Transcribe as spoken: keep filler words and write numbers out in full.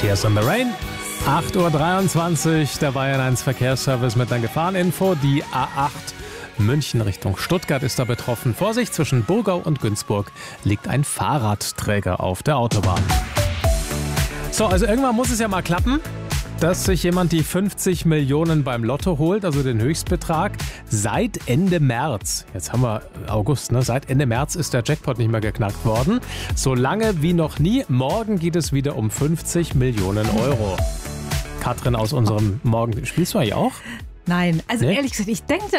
Tears in the Rain. acht Uhr dreiundzwanzig, der Bayern eins Verkehrsservice mit einer Gefahreninfo. Die A acht München Richtung Stuttgart ist da betroffen. Vorsicht, zwischen Burgau und Günzburg liegt ein Fahrradträger auf der Autobahn. So, also irgendwann muss es ja mal klappen, dass sich jemand die fünfzig Millionen beim Lotto holt, also den Höchstbetrag. Seit Ende März, jetzt haben wir August, ne? Seit Ende März ist der Jackpot nicht mehr geknackt worden. So lange wie noch nie. Morgen geht es wieder um fünfzig Millionen Euro. Katrin aus unserem Morgen, spielst du eigentlich auch? Nein, also Nee? ehrlich gesagt, ich denke da